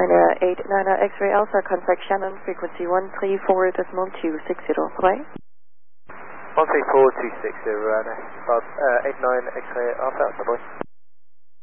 89 X-ray Alpha, contact Shannon, frequency 134.260. Bye-bye. 134.260, Ryanair. 89 X-ray Alpha, bye-bye.